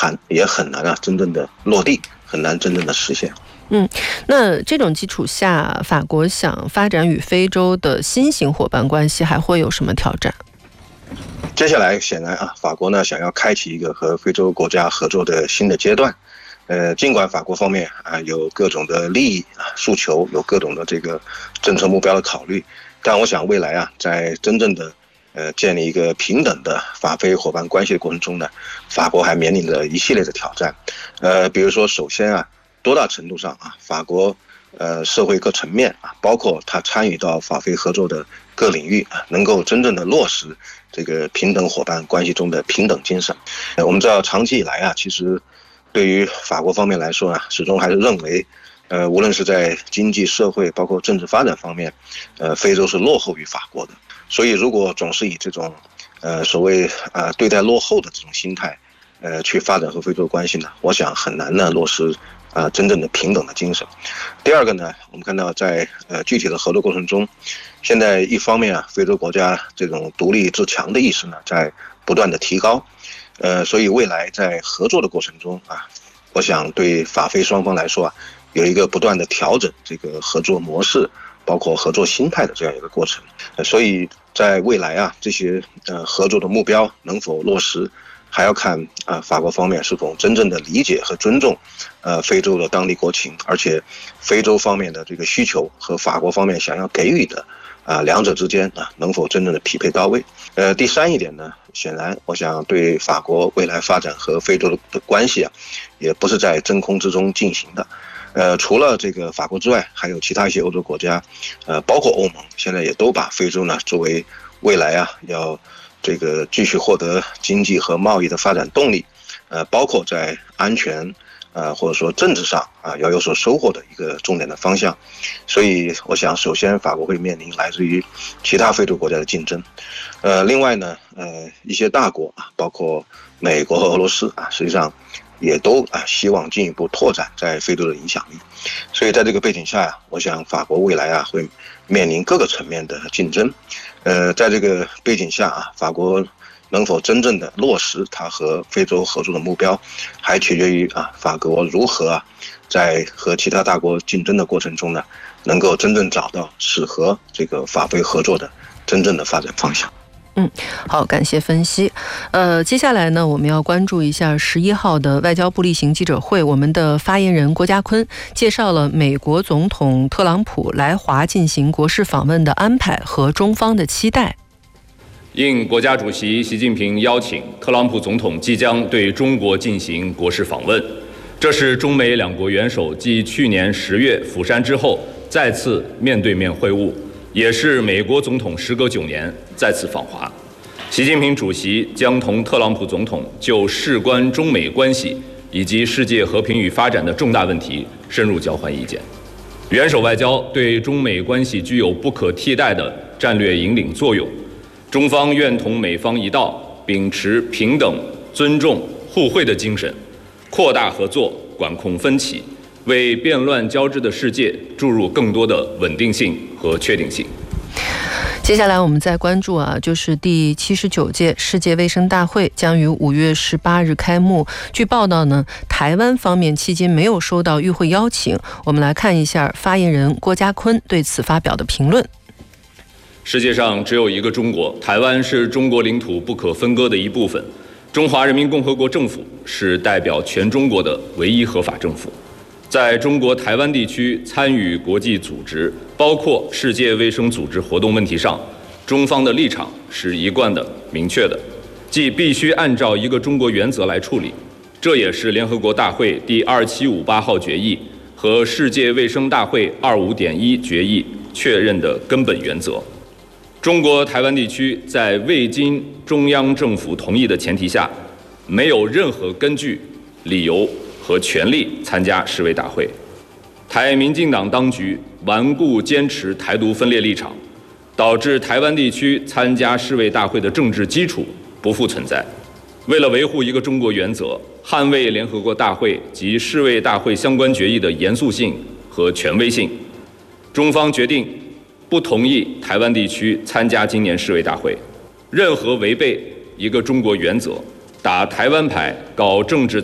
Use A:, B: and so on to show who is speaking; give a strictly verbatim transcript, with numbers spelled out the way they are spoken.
A: 很也很难啊真正的落地，很难真正的实现。
B: 嗯，那这种基础下，法国想发展与非洲的新型伙伴关系，还会有什么挑战？
A: 接下来显然啊，法国呢想要开启一个和非洲国家合作的新的阶段。呃，尽管法国方面啊有各种的利益啊诉求，有各种的这个政策目标的考虑，但我想未来啊，在真正的呃建立一个平等的法非伙伴关系的过程中呢，法国还面临着一系列的挑战。呃，比如说，首先啊，多大程度上啊，法国呃社会各层面啊，包括他参与到法非合作的各领域啊，能够真正的落实这个平等伙伴关系中的平等精神。呃，我们知道长期以来啊，其实对于法国方面来说啊，始终还是认为，呃，无论是在经济社会包括政治发展方面，呃，非洲是落后于法国的。所以，如果总是以这种呃所谓啊、呃、对待落后的这种心态，呃，去发展和非洲关系呢，我想很难呢落实啊、呃、真正的平等的精神。第二个呢，我们看到在呃具体的合作过程中，现在一方面啊，非洲国家这种独立自强的意识呢在不断的提高，呃，所以未来在合作的过程中啊，我想对法非双方来说啊，有一个不断的调整这个合作模式，包括合作心态的这样一个过程。呃、所以在未来啊，这些呃合作的目标能否落实，还要看啊、呃、法国方面是否真正的理解和尊重呃非洲的当地国情，而且非洲方面的这个需求和法国方面想要给予的啊、呃、两者之间啊能否真正的匹配到位。呃，第三一点呢，显然我想对法国未来发展和非洲的关系啊，也不是在真空之中进行的。呃，除了这个法国之外，还有其他一些欧洲国家，呃，包括欧盟，现在也都把非洲呢作为未来啊要这个继续获得经济和贸易的发展动力，呃，包括在安全呃或者说政治上啊要有所收获的一个重点的方向。所以我想，首先法国会面临来自于其他非洲国家的竞争，呃，另外呢，呃，一些大国啊，包括美国和俄罗斯啊，实际上也都啊希望进一步拓展在非洲的影响力。所以在这个背景下呀，我想法国未来啊会面临各个层面的竞争。呃，在这个背景下啊，法国能否真正的落实它和非洲合作的目标，还取决于啊法国如何啊在和其他大国竞争的过程中呢，能够真正找到适合这个法非合作的真正的发展方向。
B: 嗯，好，感谢分析。呃，接下来呢，我们要关注一下十一号的外交部例行记者会。我们的发言人郭家坤介绍了美国总统特朗普来华进行国事访问的安排和中方的期待。
C: 应国家主席习近平邀请，特朗普总统即将对中国进行国事访问。这是中美两国元首继去年十月釜山之后再次面对面会晤，也是美国总统时隔九年再次访华。习近平主席将同特朗普总统就事关中美关系以及世界和平与发展的重大问题深入交换意见。元首外交对中美关系具有不可替代的战略引领作用，中方愿同美方一道，秉持平等、尊重、互惠的精神，扩大合作，管控分歧，为变乱交织的世界注入更多的稳定性和确定性。
B: 接下来我们再关注啊，就是第七十九届世界卫生大会将于五月十八日开幕。据报道呢，台湾方面迄今没有收到与会邀请。我们来看一下发言人郭家坤对此发表的评论。
C: 世界上只有一个中国，台湾是中国领土不可分割的一部分。中华人民共和国政府是代表全中国的唯一合法政府。在中国台湾地区参与国际组织，包括世界卫生组织活动问题上，中方的立场是一贯的、明确的，即必须按照一个中国原则来处理。这也是联合国大会第二七五八号决议和世界卫生大会二五点一决议确认的根本原则。中国台湾地区在未经中央政府同意的前提下，没有任何根据、理由和权利参加世卫大会。台民进党当局顽固坚持台独分裂立场，导致台湾地区参加世卫大会的政治基础不复存在。为了维护一个中国原则，捍卫联合国大会及世卫大会相关决议的严肃性和权威性，中方决定不同意台湾地区参加今年世卫大会。任何违背一个中国原则、打台湾牌、搞政治